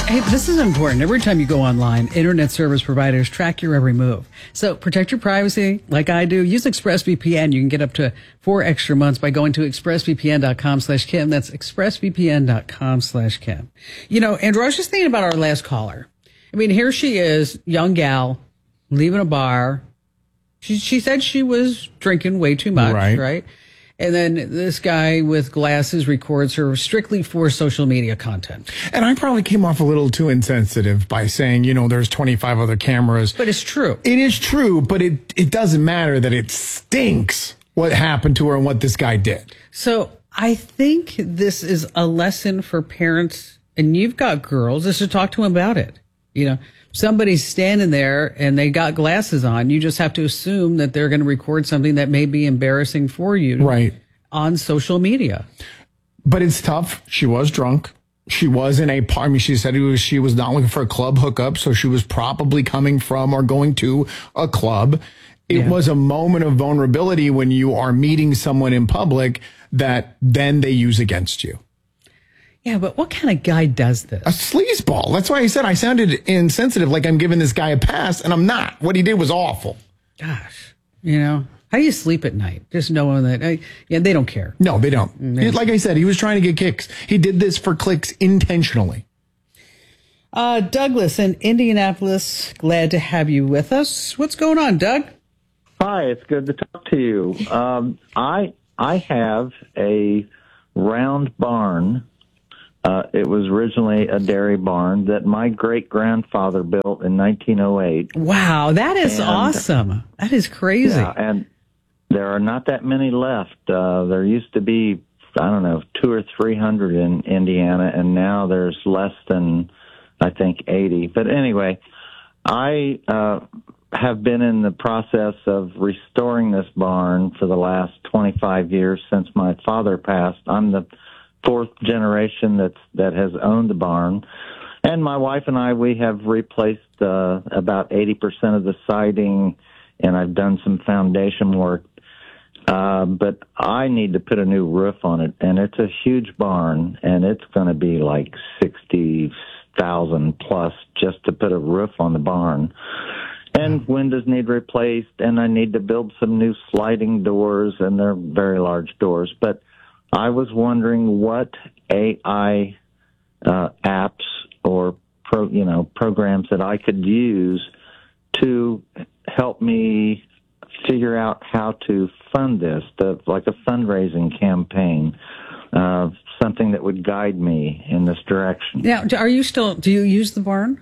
Hey, this is important. Every time you go online, internet service providers track your every move. So protect your privacy like I do. Use ExpressVPN. You can get up to 4 extra months by going to expressvpn.com/Kim. That's expressvpn.com/Kim. You know, Andrew, I was just thinking about our last caller. I mean, here she is, young gal, leaving a bar. She said she was drinking way too much, right? And then this guy with glasses records her strictly for social media content. And I probably came off a little too insensitive by saying, you know, there's 25 other cameras. But it's true. It is true, but it doesn't matter that it stinks what happened to her and what this guy did. So I think this is a lesson for parents, and you've got girls, is to talk to them about it. You know, somebody's standing there and they got glasses on. You just have to assume that they're going to record something that may be embarrassing for you on social media. But it's tough. She was drunk. She was in a I mean, she said she was not looking for a club hookup, so she was probably coming from or going to a club. It was a moment of vulnerability when you are meeting someone in public that then they use against you. Yeah, but what kind of guy does this? A sleazeball. That's why I said I sounded insensitive, like I'm giving this guy a pass, and I'm not. What he did was awful. Gosh, you know, how do you sleep at night? Just knowing that, they don't care. No, they don't. Like I said, he was trying to get kicks. He did this for clicks intentionally. Douglas in Indianapolis, glad to have you with us. What's going on, Doug? Hi, it's good to talk to you. I have a round barn. It was originally a dairy barn that my great-grandfather built in 1908. Wow, that is awesome. That is crazy. Yeah, and there are not that many left. There used to be, I don't know, 200 or 300 in Indiana, and now there's less than, I think, 80. But anyway, I have been in the process of restoring this barn for the last 25 years since my father passed. I'm the fourth generation that has owned the barn, and my wife and we have replaced about 80% of the siding, and I've done some foundation work. But I need to put a new roof on it, and it's a huge barn, and it's going to be like $60,000 plus just to put a roof on the barn. And windows need replaced, and I need to build some new sliding doors, and they're very large doors. But I was wondering what AI apps or programs that I could use to help me figure out how to fund this, like a fundraising campaign, something that would guide me in this direction. Now, do you use the barn?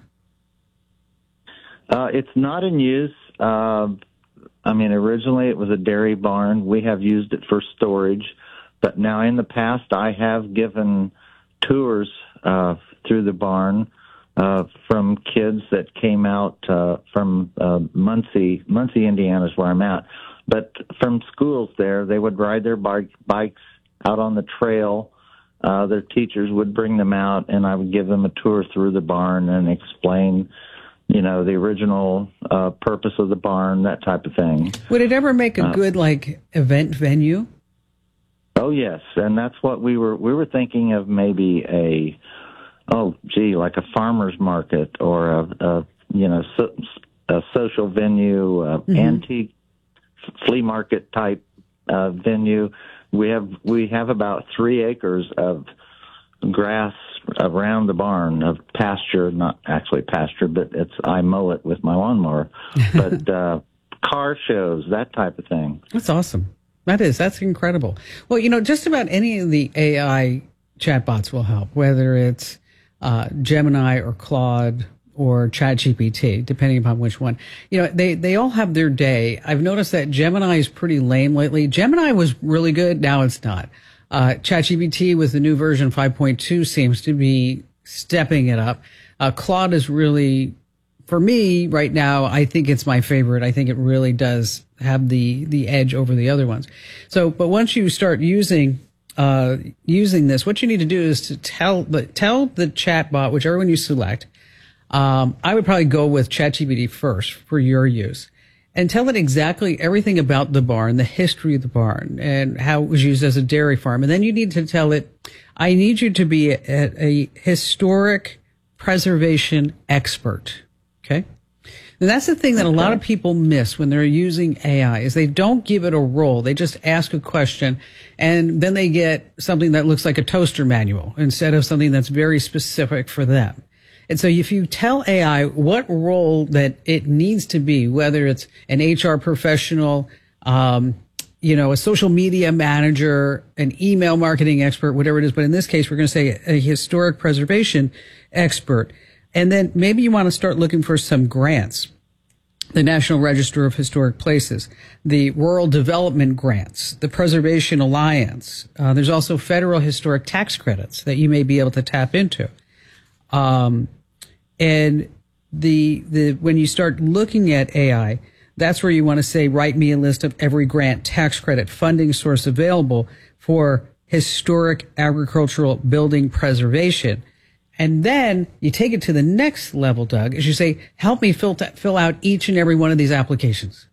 It's not in use. Originally it was a dairy barn. We have used it for storage. But now in the past, I have given tours through the barn from kids that came out from Muncie, Indiana is where I'm at. But from schools there, they would ride their bikes out on the trail. Their teachers would bring them out, and I would give them a tour through the barn and explain, the original purpose of the barn, that type of thing. Would it ever make a good, event venue? Oh, yes, and that's what we were thinking of, maybe like a farmer's market or a social venue, antique flea market type venue. We have about 3 acres of grass around the barn, of pasture, not actually pasture, but I mow it with my lawnmower. But car shows, that type of thing. That's awesome. That's incredible. Well, just about any of the AI chatbots will help, whether it's Gemini or Claude or ChatGPT, depending upon which one. They all have their day. I've noticed that Gemini is pretty lame lately. Gemini was really good. Now it's not. ChatGPT with the new version 5.2 seems to be stepping it up. Claude is really, for me right now, I think it's my favorite. I think it really does have the edge over the other ones. So, but once you start using this, what you need to do is to tell the chatbot, whichever one you select. I would probably go with ChatGPT first for your use, and tell it exactly everything about the barn, the history of the barn, and how it was used as a dairy farm. And then you need to tell it, I need you to be at a historic preservation expert. Okay. And that's the thing that a lot of people miss when they're using AI is they don't give it a role. They just ask a question and then they get something that looks like a toaster manual instead of something that's very specific for them. And so if you tell AI what role that it needs to be, whether it's an HR professional, a social media manager, an email marketing expert, whatever it is. But in this case, we're going to say a historic preservation expert. And then maybe you want to start looking for some grants. The National Register of Historic Places, the Rural Development Grants, the Preservation Alliance. There's also federal historic tax credits that you may be able to tap into. And when you start looking at AI, that's where you want to say, write me a list of every grant, tax credit, funding source available for historic agricultural building preservation. And then you take it to the next level, Doug, as you say, help me fill out each and every one of these applications.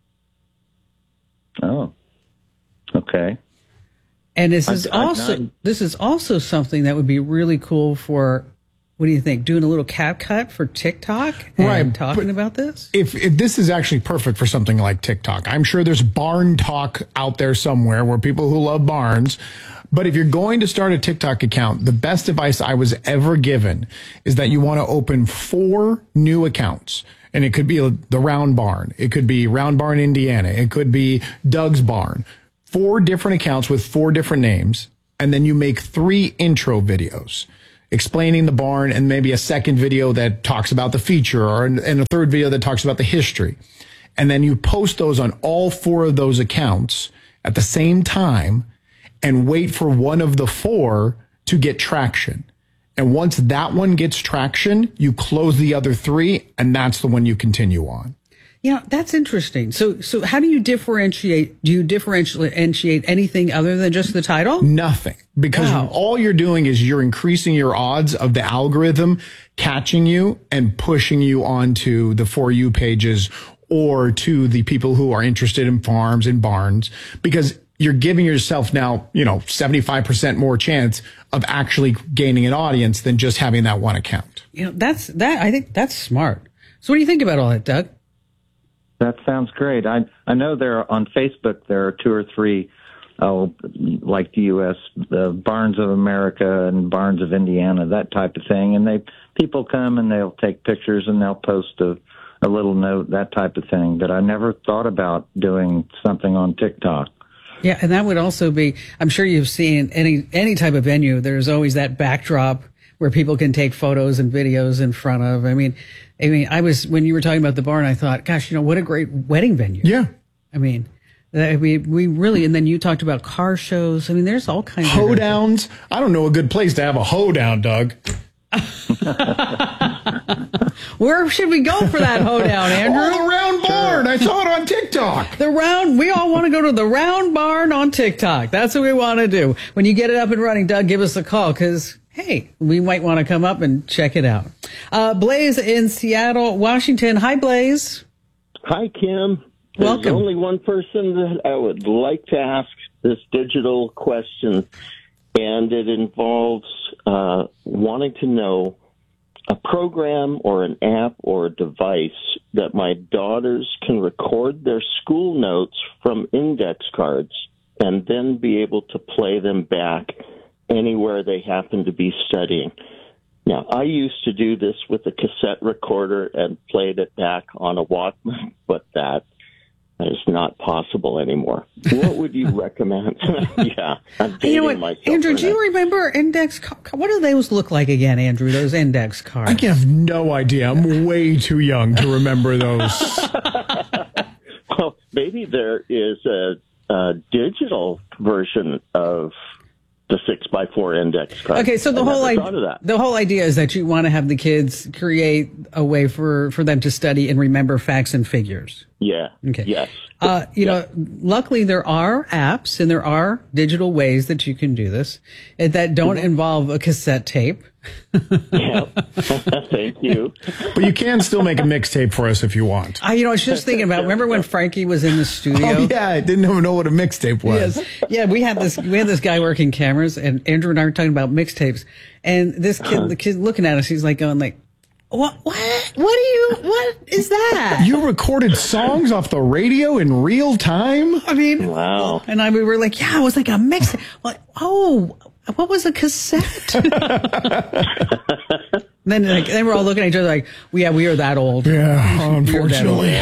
Oh, okay. And this is also something that would be really cool for, what do you think, doing a little CapCut for TikTok and talking about this? If this is actually perfect for something like TikTok, I'm sure there's barn talk out there somewhere where people who love barns. But if you're going to start a TikTok account, the best advice I was ever given is that you want to open 4 new accounts. And it could be the Round Barn. It could be Round Barn, Indiana. It could be Doug's Barn. 4 different accounts with 4 different names. And then you make 3 intro videos explaining the barn and maybe a second video that talks about the feature and a third video that talks about the history. And then you post those on all 4 of those accounts at the same time and wait for one of the 4 to get traction. And once that one gets traction, you close the other 3, and that's the one you continue on. Yeah, that's interesting. So how do you differentiate? Do you differentiate anything other than just the title? Nothing. Because all you're doing is you're increasing your odds of the algorithm catching you and pushing you onto the For You pages or to the people who are interested in farms and barns, because you're giving yourself now, 75% more chance of actually gaining an audience than just having that one account. I think that's smart. So what do you think about all that, Doug? That sounds great. I know on Facebook there are 2 or 3, like the U.S., the Barns of America and Barns of Indiana, that type of thing. And people come and they'll take pictures and they'll post a little note, that type of thing. But I never thought about doing something on TikTok. Yeah, and that would also be, I'm sure you've seen any type of venue, there's always that backdrop where people can take photos and videos in front of. I mean, when you were talking about the barn, I thought, gosh, what a great wedding venue. Yeah. We really, and then you talked about car shows. I mean, there's all kinds of hoedowns. I don't know a good place to have a hoedown, Doug. Where should we go for that hoedown, Andrew? The Round Barn. I saw it on TikTok. We all want to go to the Round Barn on TikTok. That's what we want to do. When you get it up and running, Doug, give us a call because, hey, we might want to come up and check it out. Blaze in Seattle, Washington. Hi, Blaze. Hi, Kim. Welcome. There's only one person that I would like to ask this digital question, and it involves wanting to know a program or an app or a device that my daughters can record their school notes from index cards and then be able to play them back anywhere they happen to be studying. Now, I used to do this with a cassette recorder and played it back on a Walkman, but that is not possible anymore. What would you recommend? Yeah, I'm dating myself. Andrew, do you remember index cards? What do those look like again, Andrew, those index cards? I have no idea. I'm way too young to remember those. Well, maybe there is a digital version of the 6x4 index card. Okay, so the whole idea is that you want to have the kids create a way for them to study and remember facts and figures. Yeah. Okay. Yes. Luckily there are apps and there are digital ways that you can do this that don't involve a cassette tape. Yeah. Thank you. But you can still make a mixtape for us if you want. I was just thinking about, remember when Frankie was in the studio? Oh, yeah. I didn't even know what a mixtape was. Yes. Yeah, we had this guy working cameras, and Andrew and I were talking about mixtapes. And the kid looking at us, he's like going like, What is that? You recorded songs off the radio in real time? I mean, Wow. and we were like, yeah, it was like a mix. Like, oh, what was a cassette? then we're all looking at each other like, we are that old. Yeah, unfortunately.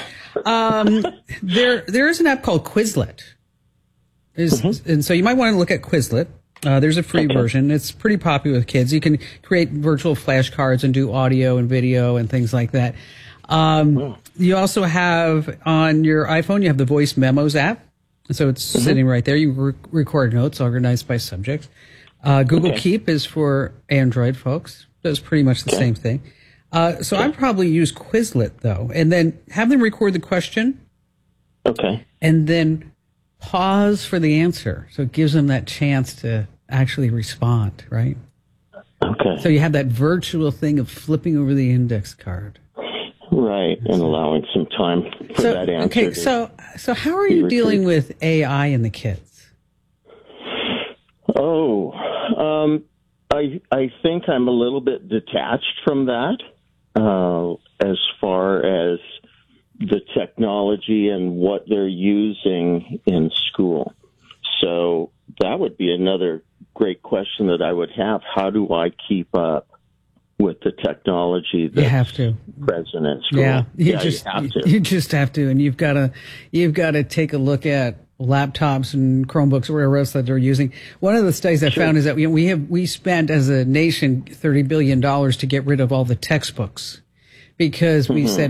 There is an app called Quizlet. And so you might want to look at Quizlet. There's a free version. It's pretty popular with kids. You can create virtual flashcards and do audio and video and things like that. You also have on your iPhone, you have the Voice Memos app. So it's sitting right there. You record notes organized by subject. Google Keep is for Android folks. Does pretty much the same thing. So I'd probably use Quizlet, though, and then have them record the question. Okay. And then pause for the answer. So it gives them that chance to actually respond, right? Okay. So you have that virtual thing of flipping over the index card. Right, and allowing some time for that answer. Okay, so how are you dealing with AI and the kids? Oh, I think I'm a little bit detached from that as far as the technology and what they're using in school. So that would be another great question that I would have. How do I keep up with the technology that's you have to. present in school? Yeah, you have to. You just have to, and you've got to take a look at laptops and Chromebooks or whatever else that they're using. One of the studies I found is that we spent as a nation $30 billion to get rid of all the textbooks because we said